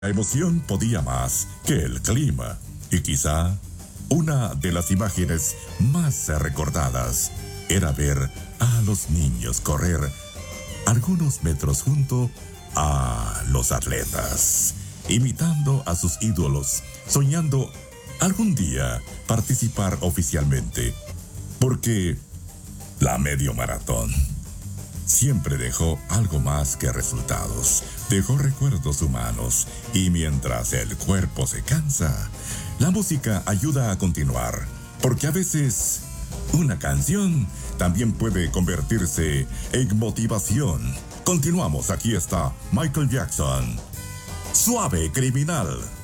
La emoción podía más que el clima y quizá una de las imágenes más recordadas era ver a los niños correr algunos metros junto a los atletas, imitando a sus ídolos, soñando algún día participar oficialmente, porque la medio maratón siempre dejó algo más que resultados, dejó recuerdos humanos y mientras el cuerpo se cansa, la música ayuda a continuar, porque a veces una canción también puede convertirse en motivación. Continuamos, aquí está Michael Jackson, Suave Criminal.